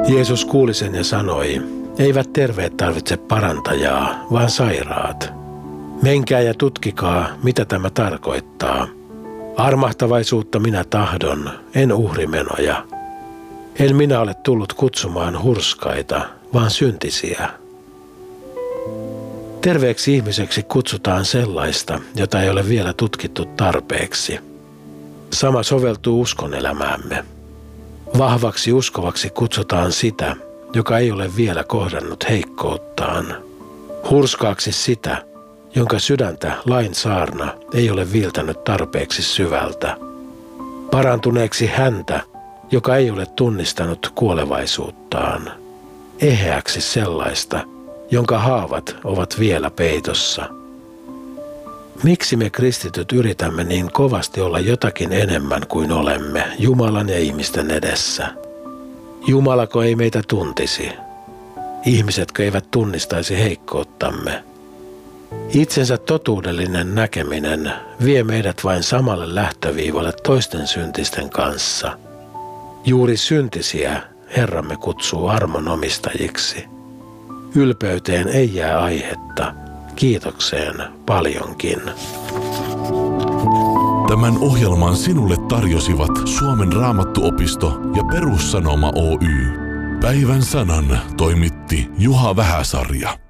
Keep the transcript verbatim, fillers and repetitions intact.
Jeesus kuuli sen ja sanoi, eivät terveet tarvitse parantajaa, vaan sairaat. Menkää ja tutkikaa, mitä tämä tarkoittaa. Armahtavaisuutta minä tahdon, en uhrimenoja. En minä ole tullut kutsumaan hurskaita, vaan syntisiä. Terveeksi ihmiseksi kutsutaan sellaista, jota ei ole vielä tutkittu tarpeeksi. Sama soveltuu uskonelämäämme. Vahvaksi uskovaksi kutsutaan sitä, joka ei ole vielä kohdannut heikkouttaan. Hurskaaksi sitä, jonka sydäntä lain saarna ei ole viiltänyt tarpeeksi syvältä. Parantuneeksi häntä, joka ei ole tunnistanut kuolevaisuuttaan. Eheäksi sellaista, jonka haavat ovat vielä peitossa. Miksi me kristityt yritämme niin kovasti olla jotakin enemmän kuin olemme Jumalan ja ihmisten edessä? Jumalako ei meitä tuntisi? Ihmisetkö eivät tunnistaisi heikkouttamme? Itsensä totuudellinen näkeminen vie meidät vain samalle lähtöviivalle toisten syntisten kanssa. Juuri syntisiä Herramme kutsuu armon omistajiksi. Ylpeyteen ei jää aihetta, kiitokseen paljonkin. Tämän ohjelman sinulle tarjosivat Suomen Raamattuopisto ja Perussanoma Oy. Päivän sanan toimitti Juha Vähäsarja.